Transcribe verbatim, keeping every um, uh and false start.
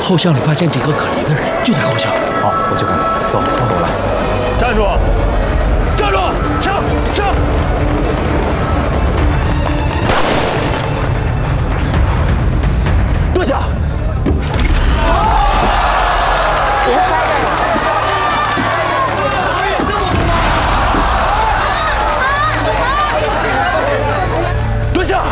后巷里发现几个可疑的人，就在后巷。 好，我去看看。走，跟我来。 站住！